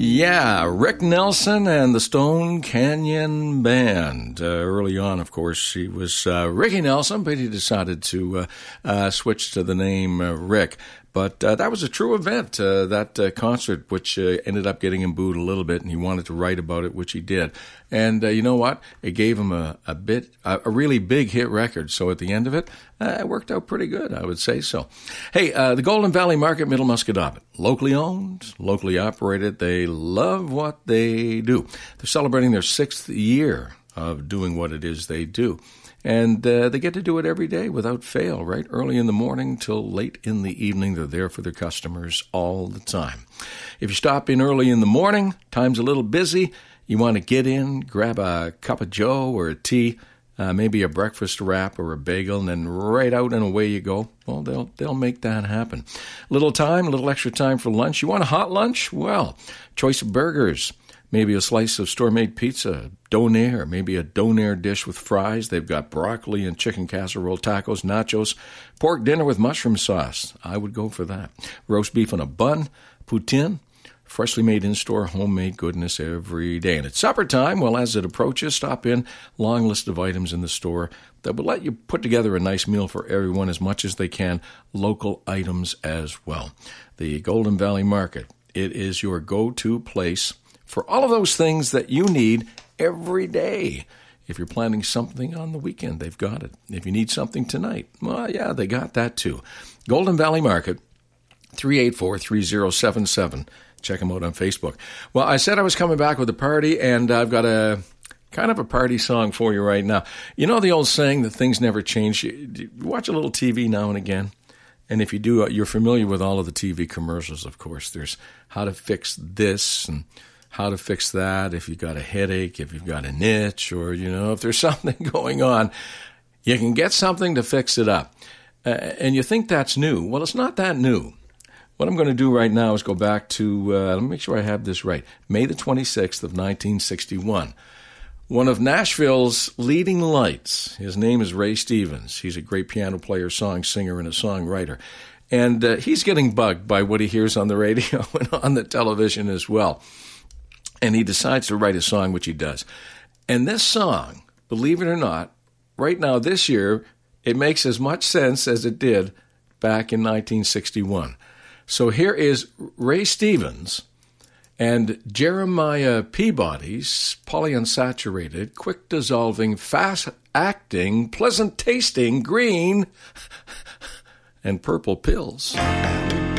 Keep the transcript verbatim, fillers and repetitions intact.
Yeah, Rick Nelson and the Stone Canyon Band. Uh, early on, of course, he was uh, Ricky Nelson, but he decided to uh, uh, switch to the name uh, Rick. But uh, that was a true event, uh, that uh, concert, which uh, ended up getting him booed a little bit, and he wanted to write about it, which he did. And uh, you know what? It gave him a, a bit, a, a really big hit record. So at the end of it, uh, it worked out pretty good, I would say so. Hey, uh, the Golden Valley Market, Middle Musquodoboit. Locally owned, locally operated. They love what they do. They're celebrating their sixth year of doing what it is they do. And uh, they get to do it every day without fail, right? Early in the morning till late in the evening. They're there for their customers all the time. If you stop in early in the morning, time's a little busy, you want to get in, grab a cup of joe or a tea, uh, maybe a breakfast wrap or a bagel, and then right out and away you go. Well, they'll they'll make that happen. Little time, a little extra time for lunch. You want a hot lunch? Well, choice of burgers. Maybe a slice of store-made pizza, donair, maybe a donair dish with fries. They've got broccoli and chicken casserole, tacos, nachos, pork dinner with mushroom sauce. I would go for that. Roast beef on a bun, poutine, freshly made in-store homemade goodness every day. And it's supper time. Well, as it approaches, stop in. Long list of items in the store that will let you put together a nice meal for everyone as much as they can. Local items as well. The Golden Valley Market. It is your go-to place for all of those things that you need every day. If you're planning something on the weekend, they've got it. If you need something tonight, well, yeah, they got that too. Golden Valley Market, three eight four, three zero seven seven. Check them out on Facebook. Well, I said I was coming back with a party, and I've got a kind of a party song for you right now. You know the old saying that things never change? You watch a little T V now and again. And if you do, you're familiar with all of the T V commercials, of course. There's how to fix this and how to fix that, if you've got a headache, if you've got an itch, or, you know, if there's something going on, you can get something to fix it up. Uh, and you think that's new. Well, it's not that new. What I'm going to do right now is go back to, uh, let me make sure I have this right, May the twenty-sixth of nineteen sixty-one. One of Nashville's leading lights, his name is Ray Stevens. He's a great piano player, song singer, and a songwriter. And uh, he's getting bugged by what he hears on the radio and on the television as well. And he decides to write a song, which he does. And this song, believe it or not, right now this year, it makes as much sense as it did back in nineteen sixty-one. So here is Ray Stevens and Jeremiah Peabody's polyunsaturated, quick-dissolving, fast-acting, pleasant-tasting green and purple pills.